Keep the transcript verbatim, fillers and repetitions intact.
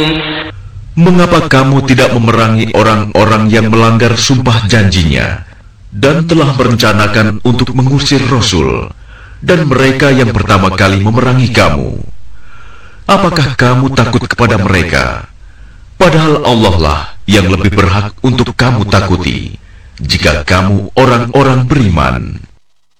Mengapa kamu tidak memerangi orang-orang yang melanggar sumpah janjinya dan telah merencanakan untuk mengusir Rasul dan mereka yang pertama kali memerangi kamu? Apakah kamu takut kepada mereka? Padahal Allah lah yang lebih berhak untuk kamu takuti jika kamu orang-orang beriman.